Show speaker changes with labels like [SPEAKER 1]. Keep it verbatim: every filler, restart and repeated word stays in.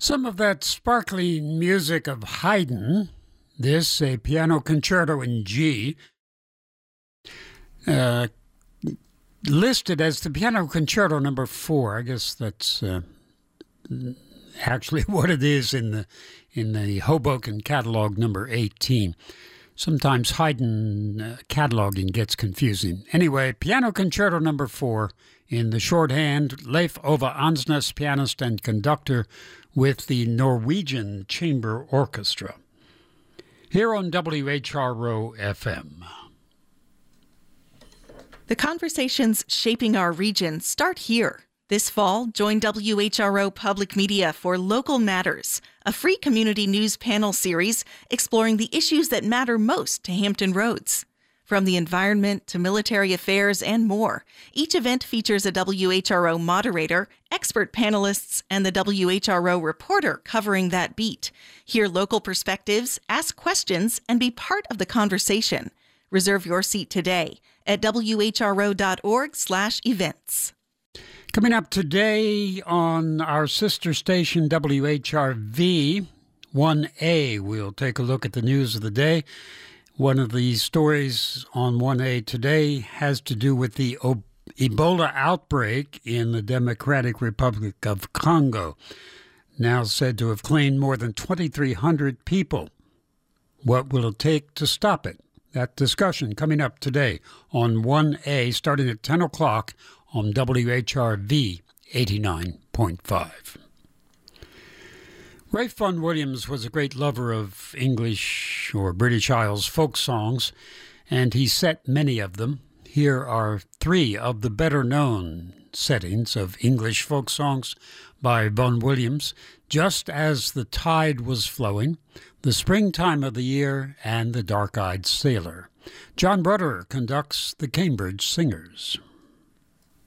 [SPEAKER 1] Some of that sparkly music of Haydn, this a piano concerto in G, uh, listed as the piano concerto number four. I guess that's uh, actually what it is in the in the Hoboken catalog number eighteen. Sometimes Haydn uh, cataloging gets confusing. Anyway, piano concerto number four in the shorthand, Leif Ove Ansnes, pianist and conductor with the Norwegian Chamber Orchestra. Here on W H R O F M.
[SPEAKER 2] The conversations shaping our region start here. This fall, join W H R O Public Media for Local Matters, a free community news panel series exploring the issues that matter most to Hampton Roads. From the environment to military affairs and more, each event features a W H R O moderator, expert panelists, and the W H R O reporter covering that beat. Hear local perspectives, ask questions, and be part of the conversation. Reserve your seat today at W H R O dot org slash events.
[SPEAKER 1] Coming up today on our sister station W H R V one A, we'll take a look at the news of the day. One of the stories on one A today has to do with the Ebola outbreak in the Democratic Republic of Congo, now said to have claimed more than twenty-three hundred people. What will it take to stop it? That discussion coming up today on one A, starting at ten o'clock on W H R V eighty-nine point five. Ralph Vaughan Williams was a great lover of English or British Isles folk songs, and he set many of them. Here are three of the better-known settings of English folk songs by Vaughan Williams: Just as the Tide Was Flowing, The Springtime of the Year, and The Dark-Eyed Sailor. John Brudder conducts the Cambridge Singers.